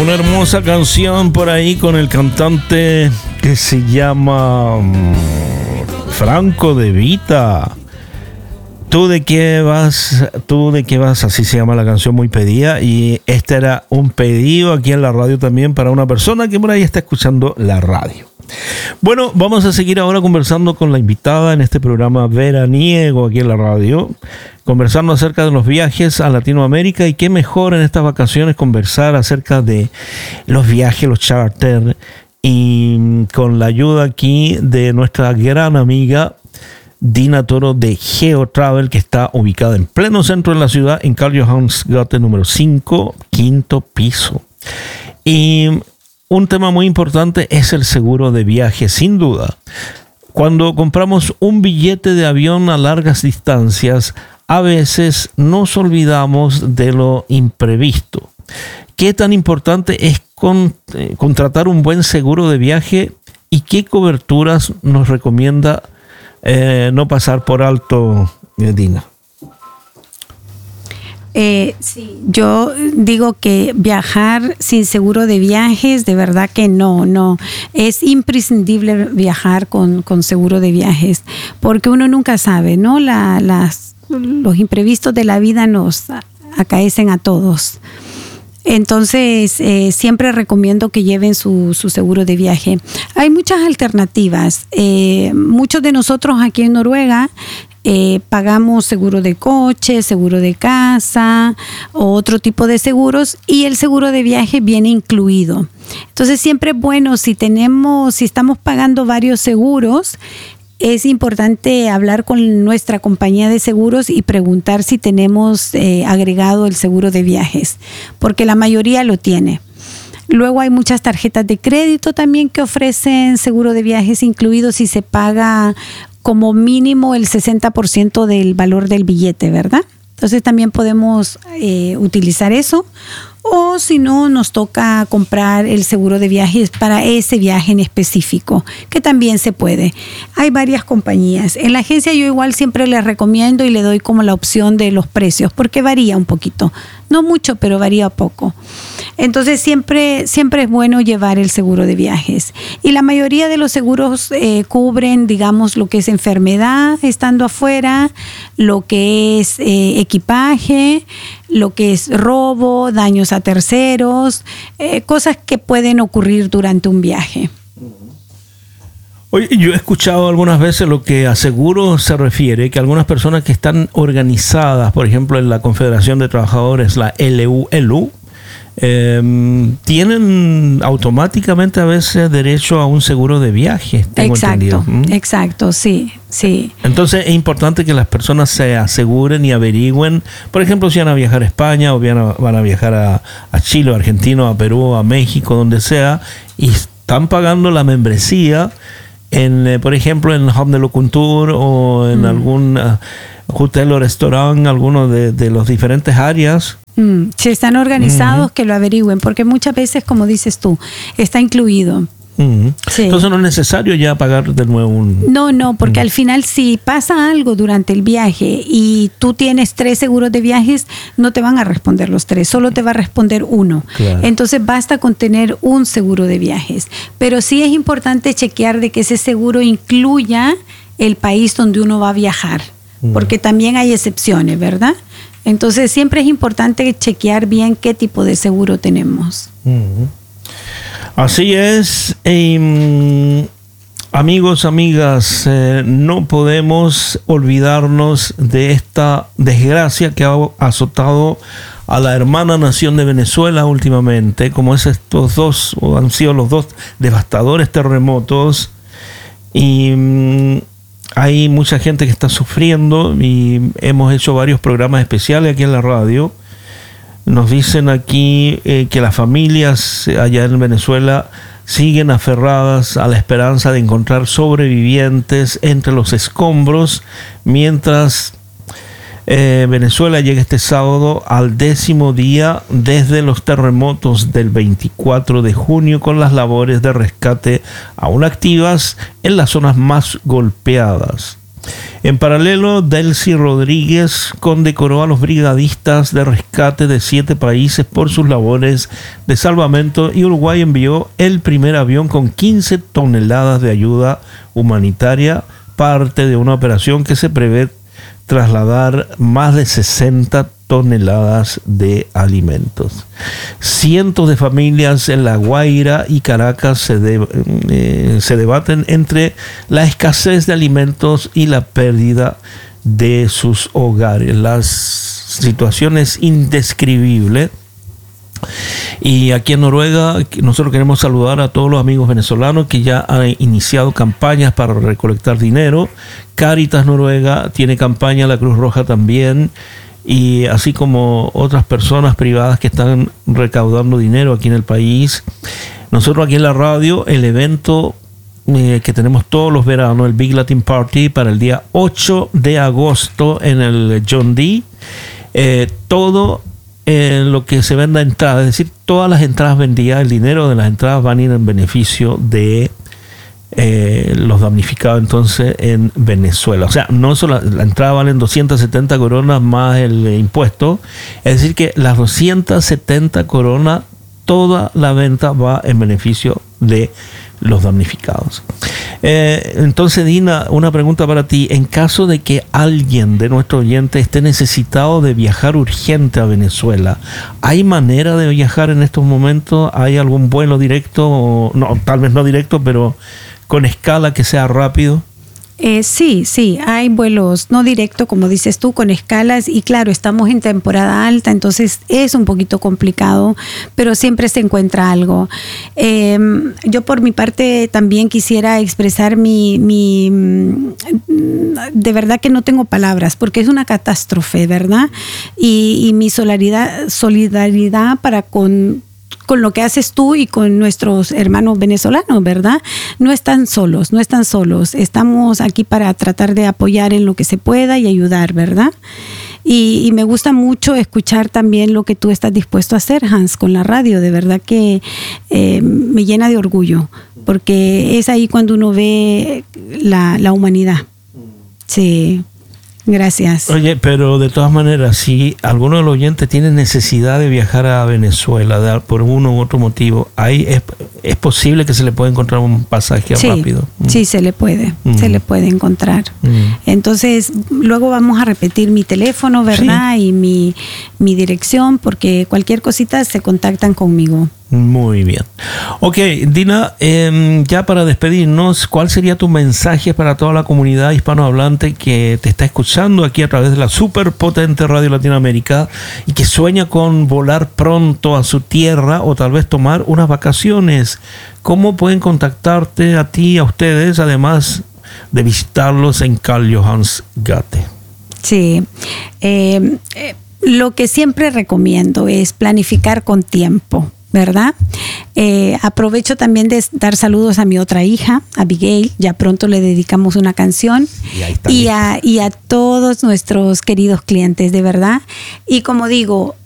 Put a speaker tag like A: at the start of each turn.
A: Una hermosa canción por ahí con el cantante que se llama Franco De Vita. ¿Tú de qué vas? ¿Tú de qué vas? Así se llama la canción, muy pedida. Y este era un pedido aquí en la radio también para una persona que por ahí está escuchando la radio. Bueno, vamos a seguir ahora conversando con la invitada en este programa veraniego aquí en la radio, conversando acerca de los viajes a Latinoamérica, y qué mejor en estas vacaciones conversar acerca de los viajes, los charter, y con la ayuda aquí de nuestra gran amiga Dina Toro de GeoTravel, que está ubicada en pleno centro de la ciudad, en Karl Johans gate número 5, quinto piso. Y un tema muy importante es el seguro de viaje, sin duda. Cuando compramos un billete de avión a largas distancias, a veces nos olvidamos de lo imprevisto. ¿Qué tan importante es contratar un buen seguro de viaje y qué coberturas nos recomienda no pasar por alto, Dina?
B: Sí, yo digo que viajar sin seguro de viajes, de verdad que no. Es imprescindible viajar con seguro de viajes, porque uno nunca sabe, ¿no? Los imprevistos de la vida nos acaecen a todos. Entonces, siempre recomiendo que lleven su seguro de viaje. Hay muchas alternativas. Muchos de nosotros aquí en Noruega pagamos seguro de coche, seguro de casa o otro tipo de seguros, y el seguro de viaje viene incluido. Entonces, siempre es bueno, si estamos pagando varios seguros, es importante hablar con nuestra compañía de seguros y preguntar si tenemos agregado el seguro de viajes, porque la mayoría lo tiene. Luego hay muchas tarjetas de crédito también que ofrecen seguro de viajes incluido si se paga como mínimo el 60% del valor del billete, ¿verdad? Entonces también podemos utilizar eso. O si no, nos toca comprar el seguro de viajes para ese viaje en específico, que también se puede. Hay varias compañías. En la agencia yo igual siempre les recomiendo y le doy como la opción de los precios, porque varía un poquito. No mucho, pero varía poco. Entonces siempre es bueno llevar el seguro de viajes. Y la mayoría de los seguros cubren, digamos, lo que es enfermedad estando afuera, lo que es equipaje, lo que es robo, daños a terceros, cosas que pueden ocurrir durante un viaje.
A: Oye, yo he escuchado algunas veces lo que a seguro se refiere, que algunas personas que están organizadas, por ejemplo en la Confederación de Trabajadores, la LULU, tienen automáticamente a veces derecho a un seguro de viaje, tengo entendido.
B: Exacto, sí.
A: Entonces es importante que las personas se aseguren y averigüen, por ejemplo, si van a viajar a España o van a viajar a Chile, a Argentina, a Perú, a México, donde sea, y están pagando la membresía por ejemplo, en Home de Locutor o en algún hotel o restaurante, alguno de los diferentes áreas.
B: Si están organizados, que lo averigüen, porque muchas veces, como dices tú, está incluido. Sí.
A: Entonces no es necesario ya pagar de nuevo
B: No, porque al final si pasa algo durante el viaje y tú tienes 3 seguros de viajes, no te van a responder los 3, solo te va a responder uno.
A: Claro.
B: Entonces basta con tener un seguro de viajes, pero sí es importante chequear de que ese seguro incluya el país donde uno va a viajar, porque también hay excepciones, ¿verdad? Entonces siempre es importante chequear bien qué tipo de seguro tenemos.
A: Así es, amigos, amigas, no podemos olvidarnos de esta desgracia que ha azotado a la hermana nación de Venezuela últimamente, como es han sido los 2 devastadores terremotos, y hay mucha gente que está sufriendo, y hemos hecho varios programas especiales aquí en la radio. Nos dicen aquí que las familias allá en Venezuela siguen aferradas a la esperanza de encontrar sobrevivientes entre los escombros, mientras Venezuela llega este sábado al 10º día desde los terremotos del 24 de junio, con las labores de rescate aún activas en las zonas más golpeadas. En paralelo, Delcy Rodríguez condecoró a los brigadistas de rescate de 7 países por sus labores de salvamento, y Uruguay envió el primer avión con 15 toneladas de ayuda humanitaria, parte de una operación que se prevé trasladar más de 60 toneladas de alimentos. Cientos de familias en La Guaira y Caracas se debaten entre la escasez de alimentos y la pérdida de sus hogares. La situación es indescribible. Y aquí en Noruega nosotros queremos saludar a todos los amigos venezolanos que ya han iniciado campañas para recolectar dinero. Cáritas Noruega tiene campaña, la Cruz Roja también, y así como otras personas privadas que están recaudando dinero aquí en el país. Nosotros aquí en la radio, el evento que tenemos todos los veranos, el Big Latin Party, para el día 8 de agosto en el John D. Todo lo que se venda entrada, es decir, todas las entradas vendidas, el dinero de las entradas van a ir en beneficio de los damnificados entonces en Venezuela. O sea, no solo la entrada valen 270 coronas más el impuesto, es decir que las 270 coronas, toda la venta va en beneficio de los damnificados. Entonces, Dina, una pregunta para ti. En caso de que alguien de nuestro oyente esté necesitado de viajar urgente a Venezuela, ¿hay manera de viajar en estos momentos? ¿Hay algún vuelo directo? No, tal vez no directo, pero con escala que sea rápido.
B: Sí, hay vuelos no directo, como dices tú, con escalas, y claro, estamos en temporada alta, entonces es un poquito complicado, pero siempre se encuentra algo. Yo por mi parte también quisiera expresar de verdad que no tengo palabras, porque es una catástrofe, ¿verdad? Y mi solidaridad para con lo que haces tú y con nuestros hermanos venezolanos, ¿verdad? No están solos. Estamos aquí para tratar de apoyar en lo que se pueda y ayudar, ¿verdad? Y me gusta mucho escuchar también lo que tú estás dispuesto a hacer, Hans, con la radio. De verdad que me llena de orgullo, porque es ahí cuando uno ve la humanidad. Sí. Gracias.
A: Oye, pero de todas maneras, si alguno de los oyentes tiene necesidad de viajar a Venezuela por uno u otro motivo, ahí es posible que se le pueda encontrar un pasaje rápido.
B: Sí, se le puede encontrar. Entonces, luego vamos a repetir mi teléfono, ¿verdad? Sí. Y mi dirección, porque cualquier cosita se contactan conmigo.
A: Muy bien. Ok, Dina, ya para despedirnos, ¿cuál sería tu mensaje para toda la comunidad hispanohablante que te está escuchando aquí a través de la superpotente Radio Latinoamérica y que sueña con volar pronto a su tierra o tal vez tomar unas vacaciones? ¿Cómo pueden contactarte a ti, a ustedes, además de visitarlos en Karl Johans Gate?
B: Sí, lo que siempre recomiendo es planificar con tiempo, ¿verdad? Aprovecho también de dar saludos a mi otra hija, Abigail. Ya pronto le dedicamos una canción. Y a todos nuestros queridos clientes, de verdad. Y como digo,